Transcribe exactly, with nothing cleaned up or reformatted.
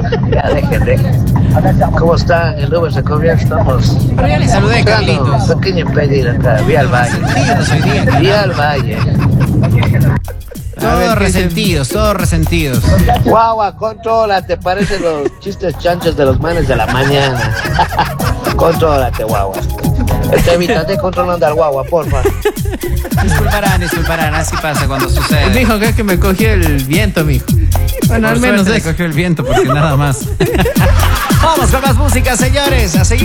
Ya, dejen, dejen. ¿Cómo están? El Uber se comió, estamos... Pero ya le saludé, Carlitos. Un pequeño pedir acá, vía al valle. Resentidos hoy día. Vía al valle. Todos resentidos, todos resentidos. Guagua, contrólate, parecen los chistes chanchos de los manes de la mañana. Contrólate, guagua. Este evitante controlando al guagua, porfa. Disculparán, disculparán, así pasa cuando sucede. Dijo que es que me cogió el viento, mijo. Bueno, Por al menos suerte le eso. cogió el viento, porque nada más. Vamos con más música, señores. A seguir.